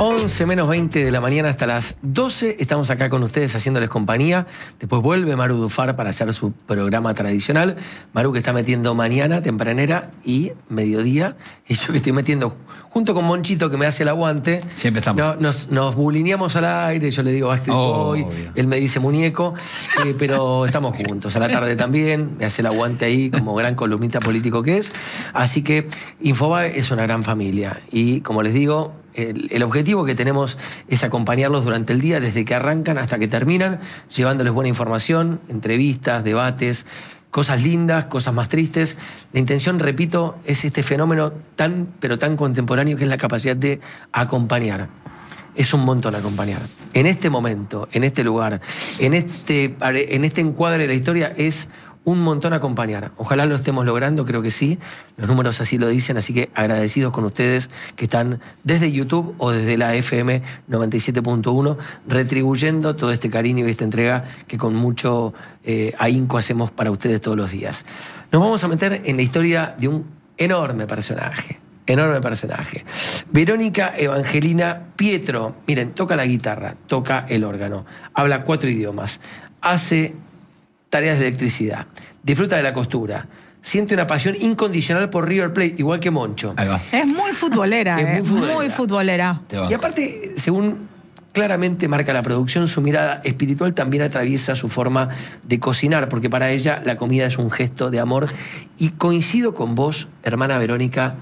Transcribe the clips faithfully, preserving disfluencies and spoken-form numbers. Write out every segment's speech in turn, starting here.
once menos veinte de la mañana hasta las doce. Estamos acá con ustedes haciéndoles compañía. Después vuelve Maru Dufar para hacer su programa tradicional. Maru que está metiendo mañana, tempranera y mediodía. Y yo que estoy metiendo junto con Monchito que me hace el aguante. Siempre estamos. No, nos, nos bulineamos al aire. Yo le digo Bastard Oh, Boy. obvio. Él me dice muñeco. Eh, pero estamos juntos. A la tarde también. Me hace el aguante ahí como gran columnista político que es. Así que Infobae es una gran familia. Y como les digo, El, el objetivo que tenemos es acompañarlos durante el día, desde que arrancan hasta que terminan, llevándoles buena información, entrevistas, debates, cosas lindas, cosas más tristes. La intención, repito, es este fenómeno tan, pero tan contemporáneo que es la capacidad de acompañar. Es un montón acompañar. En este momento, en este lugar, en este, en este encuadre de la historia, es un montón acompañar. Ojalá lo estemos logrando, creo que sí. Los números así lo dicen, así que agradecidos con ustedes que están desde YouTube o desde la F M noventa y siete punto uno retribuyendo todo este cariño y esta entrega que con mucho eh, ahínco hacemos para ustedes todos los días. Nos vamos a meter en la historia de un enorme personaje. Enorme personaje. Verónica Evangelina Pietro. Miren, toca la guitarra, toca el órgano, habla cuatro idiomas, hace tareas de electricidad, disfruta de la costura, siente una pasión incondicional por River Plate, igual que Moncho. Ahí va. Es muy futbolera, Es eh. muy futbolera. Muy futbolera. Te banco. Y aparte, según claramente marca la producción, su mirada espiritual también atraviesa su forma de cocinar, porque para ella la comida es un gesto de amor. Y coincido con vos, hermana Verónica,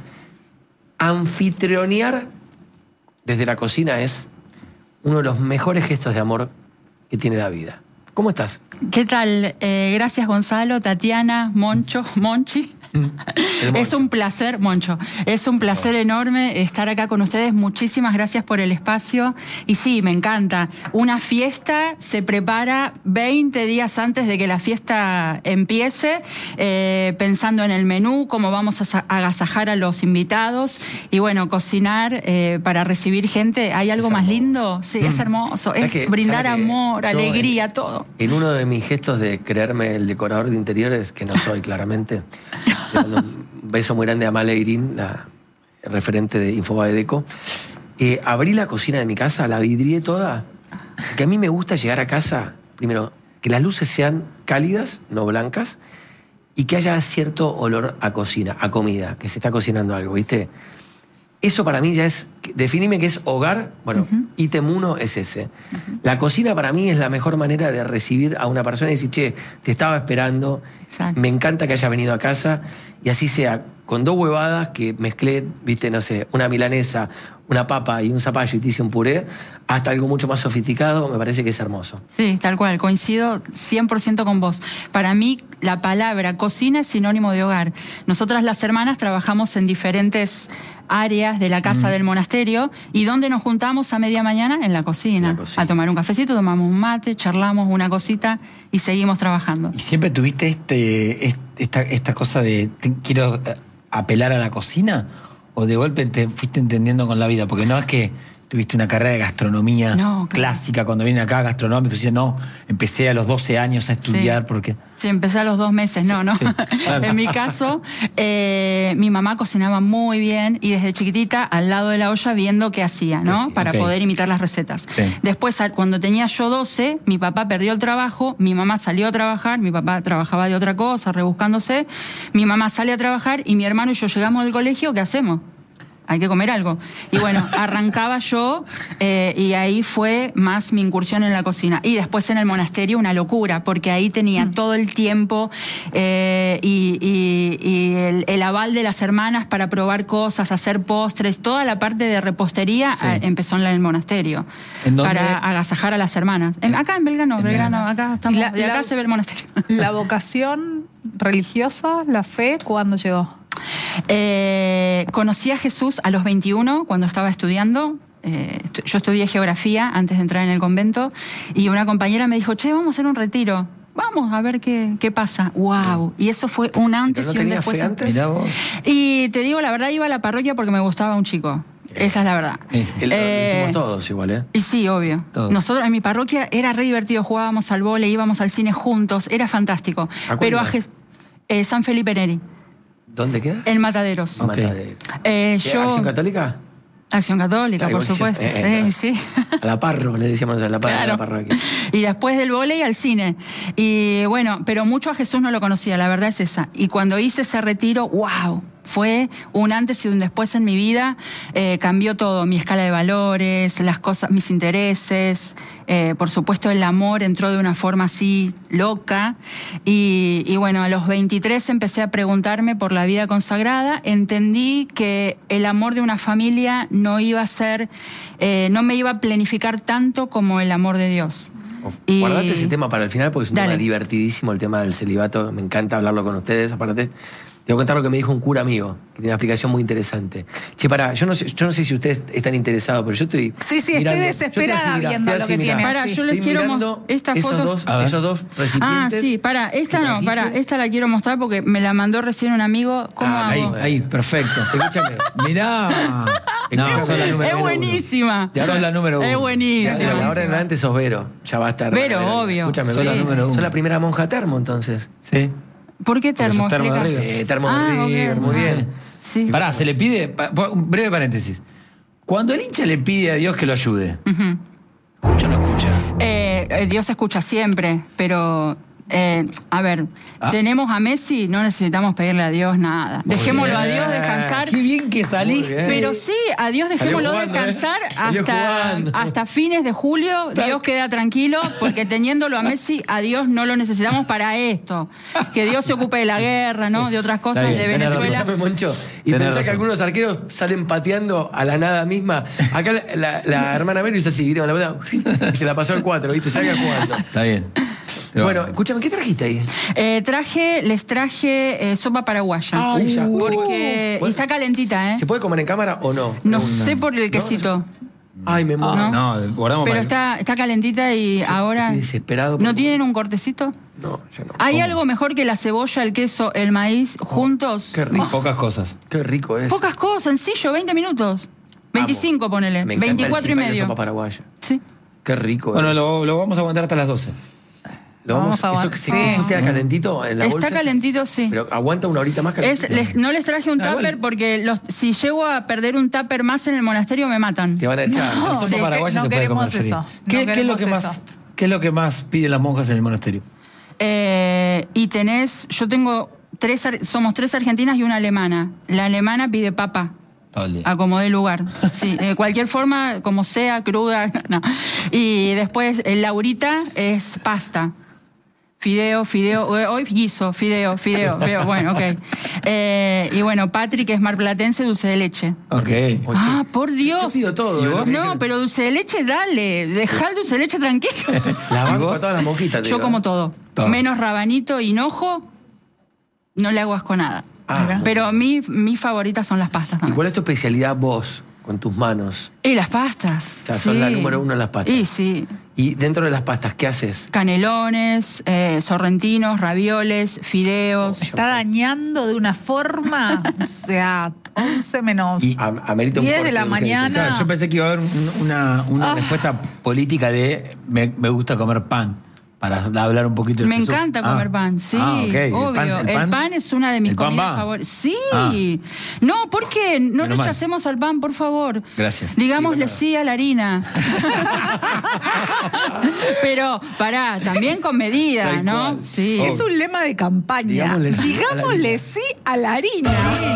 anfitrionear desde la cocina es uno de los mejores gestos de amor que tiene la vida. ¿Cómo estás? ¿Qué tal? Eh, gracias Gonzalo, Tatiana, Moncho, Monchi. Es un placer, Moncho, es un placer enorme estar acá con ustedes. Muchísimas gracias por el espacio. Y sí, me encanta. Una fiesta se prepara veinte días antes de que la fiesta empiece, eh, pensando en el menú, cómo vamos a agasajar a los invitados. Y bueno, cocinar eh, para recibir gente. ¿Hay algo más lindo? Sí, es hermoso. Es que, brindar ¿sabes que amor, yo alegría, en, todo. En uno de mis gestos de creerme el decorador de interiores, que no soy claramente, le mando un beso muy grande a Male Irín, la referente de Infobae Deco, eh, abrí la cocina de mi casa, la vidrié toda, que a mí me gusta llegar a casa, primero, que las luces sean cálidas, no blancas, y que haya cierto olor a cocina, a comida, que se está cocinando algo, ¿viste? Eso para mí ya es, definime qué es hogar, bueno, uh-huh. ítem uno es ese. Uh-huh. La cocina para mí es la mejor manera de recibir a una persona y decir, che, te estaba esperando, exacto. Me encanta que hayas venido a casa, y así sea, con dos huevadas que mezclé, viste, no sé, una milanesa, una papa y un zapallo y te hice un puré, hasta algo mucho más sofisticado, me parece que es hermoso. Sí, tal cual, coincido cien por ciento con vos. Para mí, la palabra cocina es sinónimo de hogar. Nosotras las hermanas trabajamos en diferentes áreas de la casa mm. del monasterio, y ¿dónde nos juntamos a media mañana? En la cocina, en la cocina. A tomar un cafecito, tomamos un mate, charlamos una cosita y seguimos trabajando. ¿Y siempre tuviste este, esta, esta cosa de te, quiero apelar a la cocina? ¿O de golpe te fuiste entendiendo con la vida? Porque no es que tuviste una carrera de gastronomía no, claro. clásica cuando vine acá, gastronómico, y no, empecé a los doce años a estudiar sí. porque... Sí, empecé a los dos meses, no, no. Sí, claro. En mi caso, eh, mi mamá cocinaba muy bien y desde chiquitita al lado de la olla viendo qué hacía, ¿no? Sí, Para okay. poder imitar las recetas. Sí. Después, cuando tenía yo doce, mi papá perdió el trabajo, mi mamá salió a trabajar, mi papá trabajaba de otra cosa, rebuscándose, mi mamá sale a trabajar y mi hermano y yo llegamos del colegio, ¿qué hacemos? Hay que comer algo. Y bueno, arrancaba yo eh, y ahí fue más mi incursión en la cocina. Y después en el monasterio una locura, porque ahí tenía todo el tiempo eh, y, y, y el, el aval de las hermanas para probar cosas, hacer postres, toda la parte de repostería sí. eh, empezó en el monasterio. ¿En dónde? Para agasajar a las hermanas. En, acá en Belgrano, en Belgrano, acá estamos, la, de acá la, se ve el monasterio. ¿La vocación religiosa, la fe, cuándo llegó? Eh, conocí a Jesús a los veintiuno cuando estaba estudiando. Eh, yo estudié geografía antes de entrar en el convento y una compañera me dijo, che, vamos a hacer un retiro. Vamos a ver qué, qué pasa. ¡Wow! Y eso fue un antes ¿Pero no y un tenías después. Fe antes? Mirá vos. Y te digo la verdad, iba a la parroquia porque me gustaba un chico. Esa es la verdad. El, lo eh, hicimos todos igual, ¿eh? Y sí, obvio. Todos. Nosotros en mi parroquia era re divertido, jugábamos al vóley, íbamos al cine juntos, era fantástico. ¿A Pero a Je- eh, San Felipe Neri. ¿Dónde queda? En Mataderos. Okay. Eh, ¿Qué, yo... ¿Acción Católica? Acción Católica, Claro, por supuesto. Eh, eh, sí. A la Parro, le decíamos a la Parro, Claro. a la parroquia. Y después del vóley al cine. Y bueno, pero mucho a Jesús no lo conocía, la verdad es esa. Y cuando hice ese retiro, wow, fue un antes y un después en mi vida. Eh, cambió todo, mi escala de valores, las cosas, mis intereses. Eh, por supuesto, el amor entró de una forma así loca. Y, y bueno, a los veintitrés empecé a preguntarme por la vida consagrada. Entendí que el amor de una familia no iba a ser, eh, no me iba a planificar tanto como el amor de Dios. Y... Guardate ese tema para el final porque es un Dale. tema divertidísimo, el tema del celibato. Me encanta hablarlo con ustedes. Aparte, te voy a contar lo que me dijo un cura amigo, que tiene una explicación muy interesante. Che, pará, yo no sé, yo no sé si ustedes están interesados, pero yo estoy. Sí, sí, mirando, estoy desesperada mirá, viendo estoy lo que mirá. tiene. Pará, sí. yo les Estoy quiero mirando mostrar esta esos foto. Dos, A ver. esos dos Ah, recipientes. sí, para, esta que no, trajiste. para, esta la quiero mostrar porque me la mandó recién un amigo. ¿Cómo Ah, Ahí, hago? ahí, perfecto. Escúchame. Mirá. No, sos la número Es uno. buenísima. Y ahora- Sos la número uno. Es De buenísima. ahora en adelante sos Vero. Ya va a estar. Vero, Vero, obvio. Escúchame, Sí. sos la Número número uno. Sos la primera monja termo, entonces. Sí. ¿Por qué termo? Pero sos termo de Explica. River. Eh, termo Ah, de River, ok. muy bien. Sí. Pará, se le pide. pa- Un breve paréntesis. Cuando el hincha le pide a Dios que lo ayude, Ujú. ¿escucha o no escucha? Eh, eh, Dios escucha siempre, pero eh, a ver, Ah. tenemos a Messi, no necesitamos pedirle a Dios nada. Dejémoslo a bien. Dios descansar. Qué bien que Muy saliste. bien. Pero sí, a Dios dejémoslo jugando, ¿eh? descansar Salió hasta, jugando. hasta fines de julio. Dios queda tranquilo, porque teniéndolo a Messi, a Dios no lo necesitamos para esto. Que Dios se ocupe de la guerra, ¿no? De otras cosas bien, de tenés razón. Venezuela. Escuchame, Moncho. Y Tenés pensá razón. que algunos arqueros salen pateando a la nada misma. Acá la, la- la hermana Vero hizo así, ¿viste? Con la pelota, y se la pasó al cuatro, ¿viste? Salga jugando. Está bien. Pero Bueno, escúchame, ¿qué trajiste ahí? Eh, traje, les traje eh, sopa paraguaya. Ay, ya. Porque Uh, y está calentita, ¿eh? ¿Se puede comer en cámara o no? No Pregunta. sé por el quesito. Ay, me muero. Ah, no, guardamos Pero para- está, está calentita y ahora. estoy desesperado por- ¿No tienen un cortecito? No, yo no. ¿Hay algo mejor que la cebolla, el queso, el maíz juntos? Qué rico. Pocas cosas. Qué rico es. Pocas cosas, sencillo, veinte minutos. veinticinco, ponele. Me encanta veinticuatro y el chipá medio. sopa paraguaya. Sí. Qué rico Bueno, es. lo, lo vamos a aguantar hasta las doce. Lo vamos, vamos a eso, aguantar. se- Sí. eso queda calentito en la Está bolsa. calentito, sí. Pero aguanta una horita más Es, calentito. les- no les traje un Ah, tupper igual. porque los, si llego a perder un tupper más en el monasterio me matan. Te van a echar. No. La sopa sí, paraguaya no se puede comer queremos fría. eso. ¿Qué, No qué es lo queremos que más, eso. ¿Qué es lo que más piden las monjas en el monasterio? Eh, y tenés, yo tengo tres, ar- somos tres argentinas y una alemana. La alemana pide papa. Todo el día. A como dé lugar. Sí, de cualquier forma, como sea, cruda. No. Y después, el Laurita es pasta. Fideo, fideo, eh, hoy guiso, fideo, fideo, fideo. Bueno, ok. Eh, y bueno, Patrick es marplatense, dulce de leche. Ok. Ah, por Dios. Yo pido todo. ¿Y ¿eh? vos? No, pero dulce de leche, dale. Dejá el dulce de leche tranquilo. La banco vos? a todas las monjitas. te Yo digo, como ¿eh? todo. Todo. Menos rabanito, hinojo, no le hago asco a nada. Ah, Pero mi, mis favoritas son las pastas ¿y también. cuál es tu especialidad vos, con tus manos? Y las pastas. O sea, sos la número uno en las pastas. Y sí. Y dentro de las pastas, ¿qué haces? Canelones, eh, sorrentinos, ravioles, fideos. Está dañando de una forma, o sea, once menos. Y- A- amerita un diez de corte la urgencia. mañana. Claro, yo pensé que iba a haber un- una, una Ah. respuesta política de me, me gusta comer pan. Para hablar un poquito de Me Jesús. encanta Ah. comer pan, sí, Ah, ok. ¿El obvio. pan- el pan- es una de mis el pan comidas va? favoritas. Sí. Ah. No, ¿por qué? No Menos mal. rechacemos al pan, por favor. Gracias. Digámosle sí a la harina. Pero, pará, también con medida, Tal ¿no? cual. Sí. Es un lema de campaña. Digámosle sí a la Digámosle harina. sí a la harina.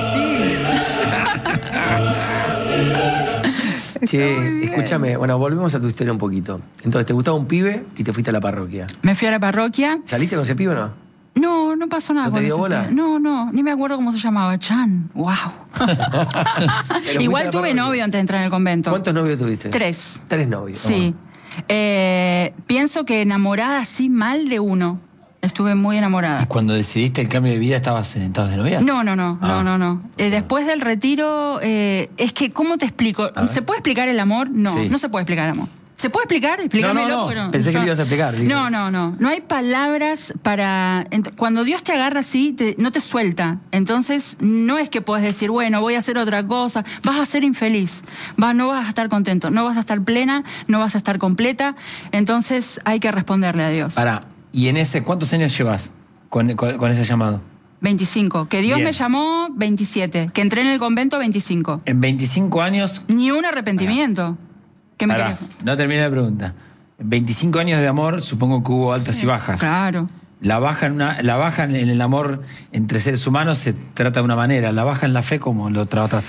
Sí, sí. Che, muy bien. escúchame, bueno, volvemos a tu historia un poquito. Entonces, te gustaba un pibe y te fuiste a la parroquia. Me fui a la parroquia. ¿Saliste con ese pibe o no? No, no pasó nada ¿No te con dio ese bola? pibe. No, no, ni me acuerdo cómo se llamaba. Chan. Wow. Pero fuiste a Igual la tuve parroquia. novio antes de entrar en el convento. ¿Cuántos novios tuviste? Tres. Tres novios. Sí. Eh, pienso que enamorada así mal de uno. Estuve muy ¿Y enamorada. cuando decidiste el cambio de vida estabas sentados de novia? No, no, no, Ah. no, no, no. Eh, después del retiro, eh, es que, ¿cómo te explico? A ver. ¿Se puede explicar el amor? No, Sí. no se puede explicar el amor. ¿Se puede explicar? Explícamelo. No, no, no. porque Pensé que yo- lo ibas a explicar, digo. No, no, no. No hay palabras para... ent- Cuando Dios te agarra así, te- no te suelta. Entonces, no es que puedes decir, bueno, voy a hacer otra cosa. Vas a ser infeliz. Va, no vas a estar contento. No vas a estar plena. No vas a estar completa. Entonces, hay que responderle a Dios. Pará, ¿y en ese cuántos años llevas con, con, con ese llamado? veinticinco. Que Dios Bien. me llamó, veintisiete. Que entré en el convento, veinticinco. En veinticinco años... Ni un arrepentimiento. Pará. ¿Qué me Pará. querés? No terminé la pregunta. En veinticinco años de amor, supongo que hubo altas y bajas. Claro. La baja, en una, la baja en el amor entre seres humanos se trata de una manera. La baja en la fe, ¿cómo lo trataste?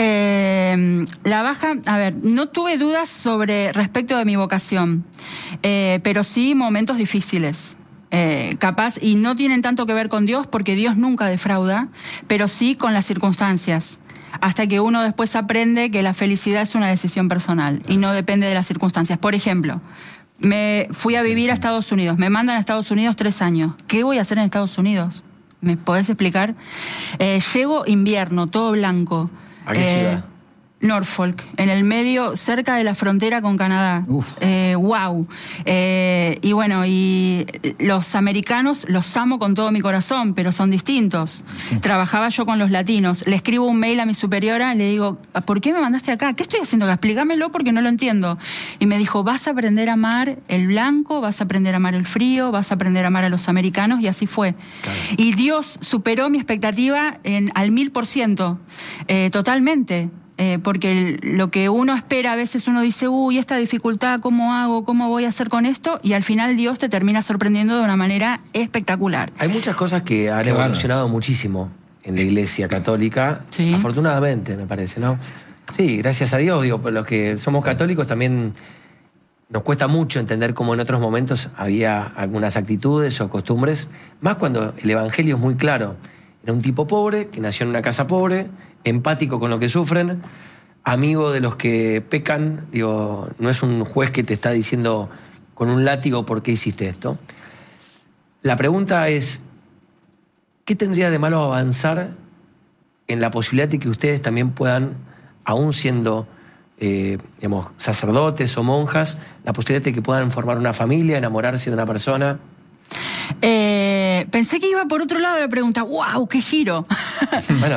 Eh, la baja, a ver, no tuve dudas sobre respecto de mi vocación, eh, pero sí momentos difíciles. Eh, capaz, y no tienen tanto que ver con Dios, porque Dios nunca defrauda, pero sí con las circunstancias. Hasta que uno después aprende que la felicidad es una decisión personal y no depende de las circunstancias. Por ejemplo, me fui a vivir a Estados Unidos, me mandan a Estados Unidos tres años. ¿Qué voy a hacer en Estados Unidos? ¿Me podés explicar? Eh, llego invierno, todo blanco. ¿A qué eh, ciudad? Norfolk, en el medio, cerca de la frontera con Canadá. Eh, wow. Eh, y bueno, y los americanos los amo con todo mi corazón, pero son distintos. Sí. Trabajaba yo con los latinos. Le escribo un mail a mi superiora, le digo, ¿por qué me mandaste acá? ¿Qué estoy haciendo acá? Explícamelo porque no lo entiendo. Y me dijo, vas a aprender a amar el blanco, vas a aprender a amar el frío, vas a aprender a amar a los americanos, y así fue. Claro. Y Dios superó mi expectativa en, al mil por ciento, eh, totalmente. Eh, porque el, lo que uno espera, a veces uno dice, uy, esta dificultad, ¿cómo hago? ¿Cómo voy a hacer con esto? Y al final Dios te termina sorprendiendo de una manera espectacular. Hay muchas cosas que han Qué evolucionado bueno. muchísimo en la Iglesia Católica, sí. afortunadamente, me parece, ¿no? Sí, gracias a Dios, digo, por los que somos católicos también nos cuesta mucho entender cómo en otros momentos había algunas actitudes o costumbres, más cuando el Evangelio es muy claro. Era un tipo pobre, que nació en una casa pobre, empático con lo que sufren, amigo de los que pecan, digo, no es un juez que te está diciendo con un látigo por qué hiciste esto. La pregunta es, ¿qué tendría de malo avanzar en la posibilidad de que ustedes también puedan, aún siendo eh, digamos, sacerdotes o monjas, la posibilidad de que puedan formar una familia, enamorarse de una persona? Eh, pensé que iba por otro lado de la pregunta. ¡Wow! ¡Qué giro! Bueno,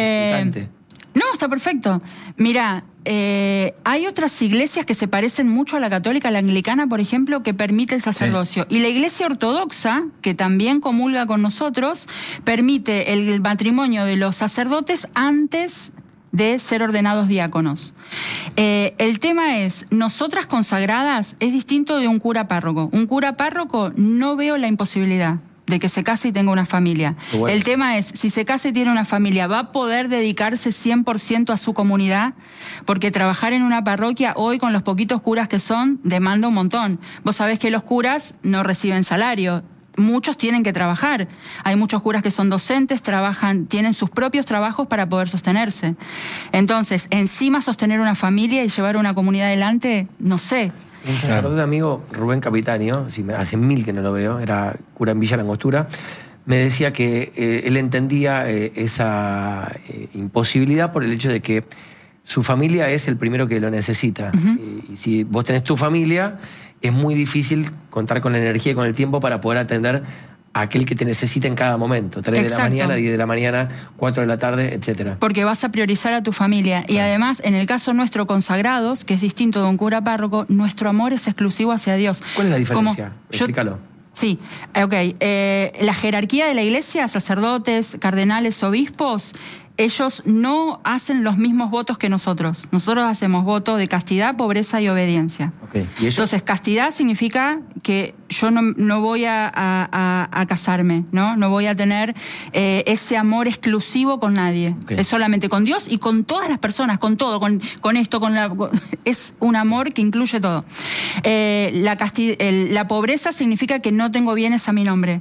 eh, no, está perfecto. Mirá, eh, hay otras iglesias que se parecen mucho a la católica, la anglicana, por ejemplo, que permite el sacerdocio. Sí. Y la iglesia ortodoxa, que también comulga con nosotros, permite el matrimonio de los sacerdotes antes de ser ordenados diáconos. Eh, el tema es, nosotras consagradas es distinto de un cura párroco. Un cura párroco no veo la imposibilidad de que se case y tenga una familia. Bueno. El tema es, si se casa y tiene una familia, ¿va a poder dedicarse cien por ciento a su comunidad? Porque trabajar en una parroquia hoy, con los poquitos curas que son, demanda un montón. Vos sabés que los curas no reciben salario. Muchos tienen que trabajar. Hay muchos curas que son docentes, trabajan, tienen sus propios trabajos para poder sostenerse. Entonces, encima sostener una familia y llevar una comunidad adelante, no sé. Un sacerdote amigo, Rubén Capitanio, hace mil que no lo veo, era cura en Villa Langostura, me decía que eh, él entendía eh, esa eh, imposibilidad por el hecho de que su familia es el primero que lo necesita. Uh-huh. Y, y si vos tenés tu familia, es muy difícil contar con la energía y con el tiempo para poder atender a aquel que te necesita en cada momento. tres Exacto. de la mañana, diez de la mañana, cuatro de la tarde, etcétera. Porque vas a priorizar a tu familia. Claro. Y además, en el caso nuestro, consagrados, que es distinto de un cura párroco, nuestro amor es exclusivo hacia Dios. ¿Cuál es la diferencia? Como Explícalo. Yo, sí, ok. Eh, la jerarquía de la iglesia, sacerdotes, cardenales, obispos, ellos no hacen los mismos votos que nosotros. Nosotros hacemos voto de castidad, pobreza y obediencia. Okay. ¿Y Entonces, castidad significa que yo no, no voy a, a, a casarme, ¿no? No voy a tener eh, ese amor exclusivo con nadie. Okay. Es solamente con Dios y con todas las personas, con todo, con, con esto, con la... Con, es un amor que incluye todo. Eh, la, castidad, el, la pobreza significa que no tengo bienes a mi nombre.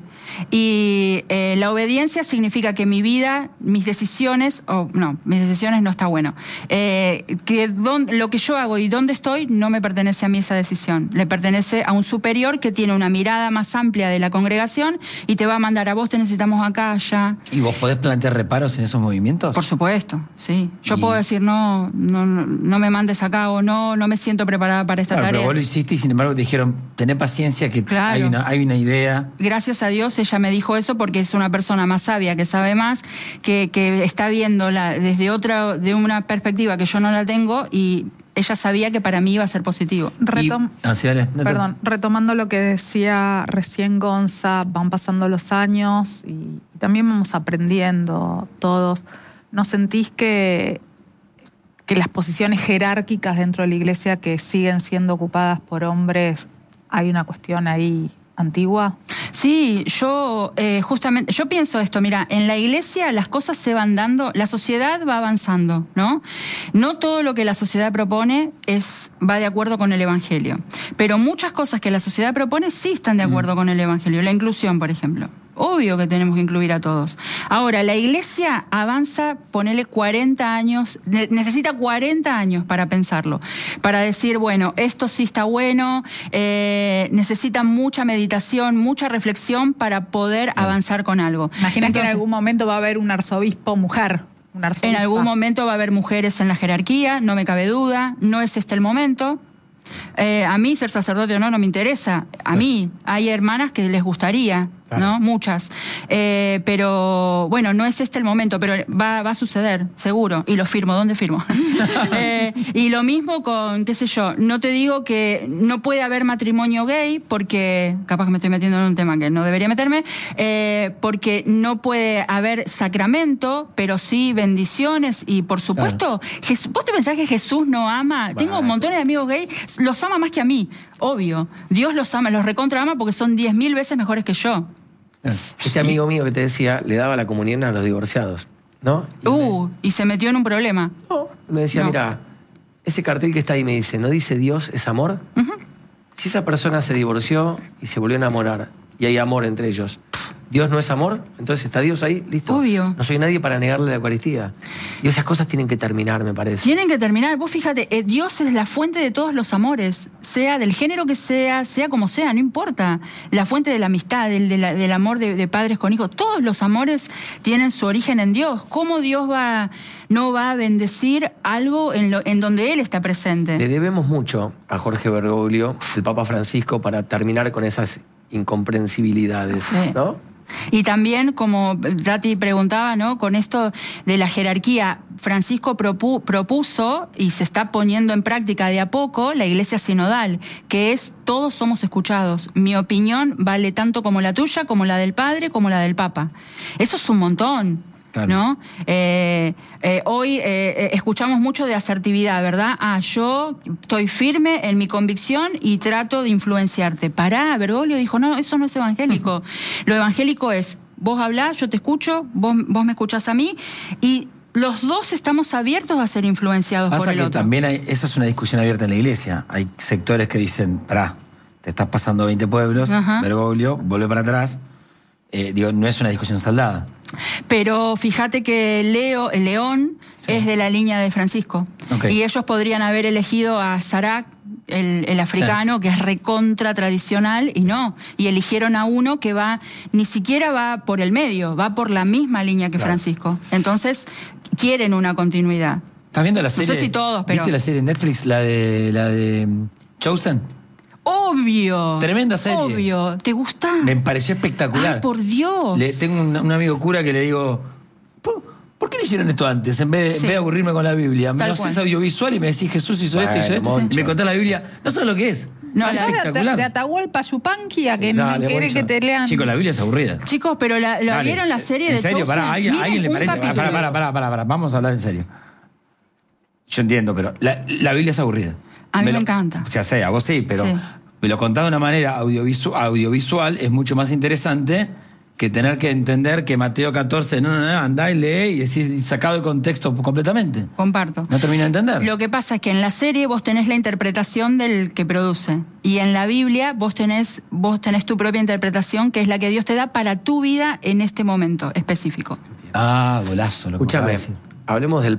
Y eh, la obediencia significa que mi vida, mis decisiones, o no, mis decisiones no está bueno. Eh, que don, lo que yo hago y dónde estoy no me pertenece a mí esa decisión. Le pertenece a un superior que tiene una mirada más amplia de la congregación y te va a mandar a vos, te necesitamos acá, allá. ¿Y vos podés plantear reparos en esos movimientos? Por supuesto, sí. Yo y... puedo decir no, no, no me mandes acá o no, no me siento preparada para esta claro, tarea. Pero vos lo hiciste y sin embargo te dijeron, tené paciencia que claro. hay, una, hay una idea. Gracias a Dios ella me dijo eso porque es una persona más sabia, que sabe más, que, que está viendo la, desde otra, de una perspectiva que yo no la tengo y ella sabía que para mí iba a ser positivo. Retom y, ah, sí, dale, dale. Perdón, retomando lo que decía recién Gonza, van pasando los años y, y también vamos aprendiendo todos. ¿No sentís que, que las posiciones jerárquicas dentro de la iglesia que siguen siendo ocupadas por hombres, hay una cuestión ahí antigua? Sí, yo eh, justamente, yo pienso esto, mira, en la iglesia las cosas se van dando, la sociedad va avanzando, ¿no? No todo lo que la sociedad propone es, va de acuerdo con el evangelio, pero muchas cosas que la sociedad propone sí están de acuerdo mm. con el evangelio, la inclusión, por ejemplo. Obvio que tenemos que incluir a todos. Ahora, la iglesia avanza, ponele cuarenta años, necesita cuarenta años para pensarlo, para decir, bueno, esto sí está bueno, eh, necesita mucha meditación, mucha reflexión para poder claro. avanzar con algo. Imagina Entonces, que en algún momento va a haber un arzobispo mujer. Un en algún momento va a haber mujeres en la jerarquía, no me cabe duda, no es este el momento. Eh, a mí ser sacerdote o no, no me interesa. A mí hay hermanas que les gustaría, claro. ¿no? Muchas. Eh, pero bueno, no es este el momento, pero va, va a suceder, seguro. Y lo firmo, ¿dónde firmo? eh, y lo mismo con, qué sé yo, no te digo que no puede haber matrimonio gay, porque capaz que me estoy metiendo en un tema que no debería meterme, eh, porque no puede haber sacramento, pero sí bendiciones. Y por supuesto, claro. Jesús, ¿vos te pensás que Jesús no ama? Vale. Tengo montones de amigos gay, los ama más que a mí, obvio. Dios los ama, los recontra ama porque son diez mil veces mejores que yo. Este amigo mío que te decía, le daba la comunión a los divorciados, ¿no? Y uh, me... y se metió en un problema. No, me decía, no. mira, ese cartel que está ahí me dice, ¿no dice Dios es amor? Uh-huh. Si esa persona se divorció y se volvió a enamorar, y hay amor entre ellos, ¿Dios no es amor? Entonces está Dios ahí, listo. Obvio. No soy nadie para negarle la Eucaristía. Y esas cosas tienen que terminar, me parece. Tienen que terminar. Vos fíjate, eh, Dios es la fuente de todos los amores, sea del género que sea, sea como sea, no importa. La fuente de la amistad, del, de la, del amor de, de padres con hijos. Todos los amores tienen su origen en Dios. ¿Cómo Dios va, no va a bendecir algo en, lo, en donde Él está presente? Le debemos mucho a Jorge Bergoglio, el Papa Francisco, para terminar con esas incomprensibilidades, sí. ¿no? Y también, como Tati preguntaba, ¿no? Con esto de la jerarquía, Francisco propu propuso y se está poniendo en práctica de a poco la iglesia sinodal, que es todos somos escuchados. Mi opinión vale tanto como la tuya, como la del padre, como la del papa. Eso es un montón. Claro. ¿No? Eh, eh, hoy eh, escuchamos mucho de asertividad, ¿verdad? Ah, yo estoy firme en mi convicción y trato de influenciarte. Pará, Bergoglio dijo, no, eso no es evangélico. Lo evangélico es, vos hablás, yo te escucho, vos, vos me escuchás a mí, y los dos estamos abiertos a ser influenciados Pasa por el que otro. También hay, esa es una discusión abierta en la iglesia. Hay sectores que dicen, pará, te estás pasando veinte pueblos, uh-huh. Bergoglio, vuelve para atrás. Eh, digo, no es una discusión saldada. Pero fíjate que Leo, el León sí. es de la línea de Francisco. Okay. Y ellos podrían haber elegido a Sarak, el, el africano, sí. que es recontra tradicional, y no. Y eligieron a uno que va, ni siquiera va por el medio, va por la misma línea que claro. Francisco. Entonces, quieren una continuidad. ¿Estás viendo la serie? No sé si todos, pero... ¿Viste la serie de Netflix, la de, la de Chosen? Obvio. Tremenda serie. Obvio. ¿Te gusta? Me pareció espectacular. Ay, por Dios. Le, tengo un, un amigo cura que le digo, ¿por, ¿por qué no hicieron esto antes? En vez de, sí. en vez de aburrirme con la Biblia. Me lo haces audiovisual y me decís, Jesús hizo bueno, esto, hizo esto. Sí. Y me contás la Biblia. No sabes lo que es. No, es espectacular. De, de Atahualpa Yupanqui a que no quiere que te lean. Chicos, la Biblia es aburrida. Chicos, pero la, ¿la vieron la serie de ¿En serio? Pará, ¿a alguien, ¿alguien le parece? Pará, pará, pará, pará, pará. Vamos a hablar en serio. Yo entiendo, pero la, la Biblia es aburrida. A mí me, me lo, encanta. O sea, sé, a vos sí, pero... Sí. Me lo contás de una manera audiovisu audiovisual, es mucho más interesante que tener que entender que Mateo catorce, no, no, no, andá y lee y decís sacado de contexto completamente. Comparto. No termino de entender. Lo que pasa es que en la serie vos tenés la interpretación del que produce. Y en la Biblia vos tenés, vos tenés tu propia interpretación, que es la que Dios te da para tu vida en este momento específico. Ah, golazo. Lo Escúchame, hablemos del